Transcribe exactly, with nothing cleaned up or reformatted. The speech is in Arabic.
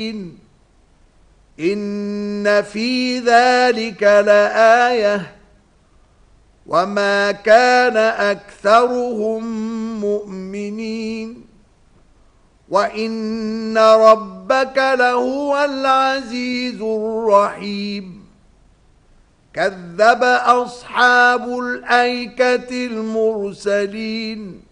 إن في ذلك لآية وما كان أكثرهم مؤمنين وإن ربك لهو العزيز الرحيم كذب أصحاب الأيكة المرسلين